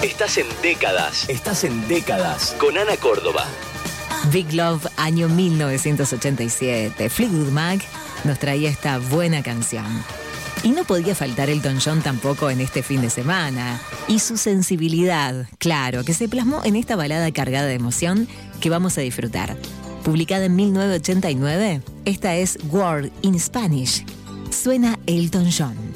Estás en décadas. Estás en décadas. Con Ana Córdoba. Big Love, año 1987. Fleetwood Mac nos traía esta buena canción. Y no podía faltar Elton John tampoco en este fin de semana. Y su sensibilidad, claro, que se plasmó en esta balada cargada de emoción que vamos a disfrutar. Publicada en 1989, esta es Word in Spanish. Suena Elton John.